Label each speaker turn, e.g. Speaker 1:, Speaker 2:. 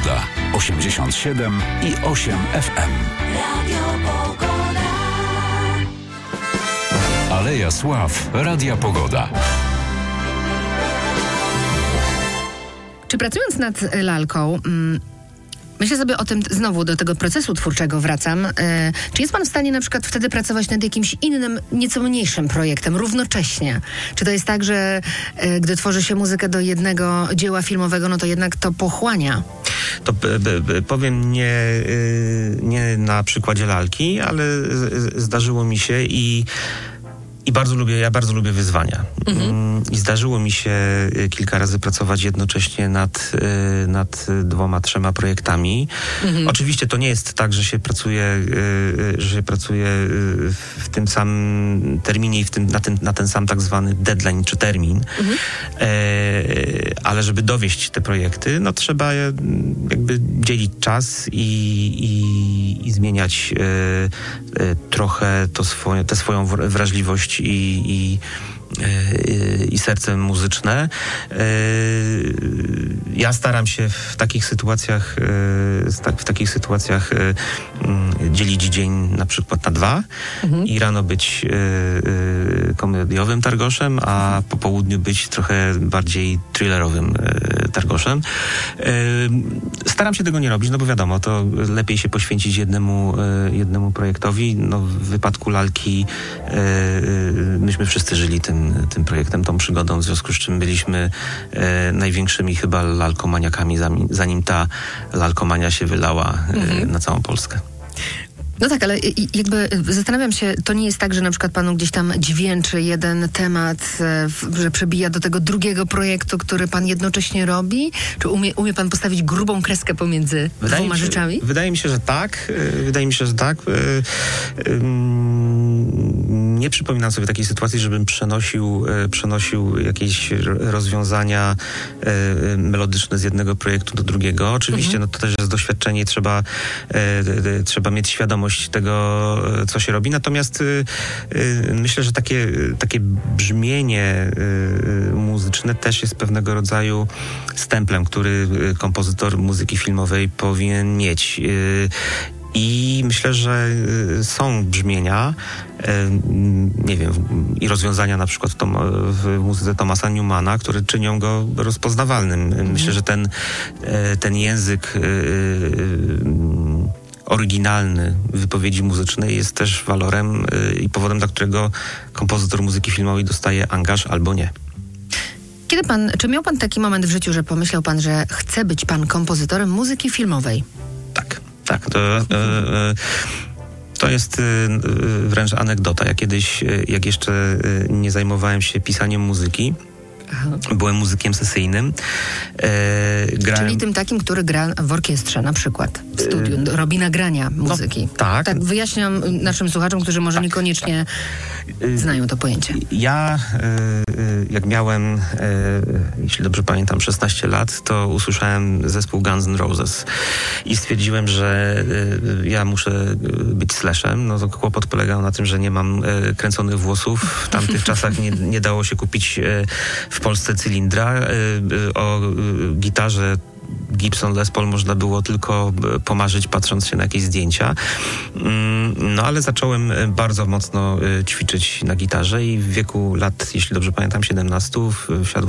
Speaker 1: Pogoda. 87 i 8 FM.
Speaker 2: Radio Pogoda.
Speaker 1: Aleja Sław. Radia Pogoda.
Speaker 3: Czy pracując nad lalką, myślę sobie o tym, znowu do tego procesu twórczego wracam, czy jest pan w stanie na przykład wtedy pracować nad jakimś innym, nieco mniejszym projektem równocześnie? Czy to jest tak, że gdy tworzy się muzykę do jednego dzieła filmowego, no to jednak to pochłania?
Speaker 4: To powiem nie na przykładzie lalki, ale zdarzyło mi się i ja bardzo lubię wyzwania. I zdarzyło mi się kilka razy pracować jednocześnie nad 2-3 projektami. Oczywiście to nie jest tak, że się pracuje w tym samym terminie i na ten sam tak zwany deadline czy termin. Ale żeby dowieść te projekty, no trzeba jakby dzielić czas i zmieniać trochę tę swoją wrażliwość i serce muzyczne. Ja staram się w takich sytuacjach dzielić dzień na przykład na 2 i rano być komediowym targoszem, a po południu być trochę bardziej thrillerowym targoszem. Staram się tego nie robić, no bo wiadomo, to lepiej się poświęcić jednemu projektowi. No, w wypadku lalki myśmy wszyscy żyli tym projektem, tą przygodą, w związku z czym byliśmy największymi chyba lalkomaniakami, zanim ta lalkomania się wylała na całą Polskę.
Speaker 3: No tak, ale jakby zastanawiam się, to nie jest tak, że na przykład panu gdzieś tam dźwięczy jeden temat, że przebija do tego drugiego projektu, który pan jednocześnie robi? Czy umie pan postawić grubą kreskę pomiędzy dwoma rzeczami?
Speaker 4: Wydaje mi się, że tak. Nie przypominam sobie takiej sytuacji, żebym przenosił jakieś rozwiązania melodyczne z jednego projektu do drugiego. Oczywiście no to też jest doświadczenie i trzeba mieć świadomość tego, co się robi. Natomiast myślę, że takie brzmienie muzyczne też jest pewnego rodzaju stemplem, który kompozytor muzyki filmowej powinien mieć. I myślę, że są brzmienia, nie wiem, i rozwiązania na przykład w muzyce Thomasa Newmana, które czynią go rozpoznawalnym. Myślę, że ten język oryginalny wypowiedzi muzycznej jest też walorem i powodem, dla którego kompozytor muzyki filmowej dostaje angaż albo nie.
Speaker 3: Czy miał pan taki moment w życiu, że pomyślał pan, że chce być pan kompozytorem muzyki filmowej?
Speaker 4: Tak. To jest wręcz anegdota. Ja kiedyś, jak jeszcze nie zajmowałem się pisaniem muzyki, byłem muzykiem sesyjnym.
Speaker 3: Czyli tym takim, który gra w orkiestrze na przykład, w studiu, robi nagrania muzyki.
Speaker 4: No, tak.
Speaker 3: Wyjaśniam naszym słuchaczom, którzy może niekoniecznie znają to pojęcie.
Speaker 4: Ja, jak miałem, jeśli dobrze pamiętam, 16 lat, to usłyszałem zespół Guns N' Roses i stwierdziłem, że ja muszę być Slashem. No to kłopot polegał na tym, że nie mam kręconych włosów. W tamtych czasach nie dało się kupić w Polsce cylindra. O gitarze Gibson Les Paul można było tylko pomarzyć, patrząc się na jakieś zdjęcia. No ale zacząłem bardzo mocno ćwiczyć na gitarze i w wieku lat, jeśli dobrze pamiętam, 17 wsiadłem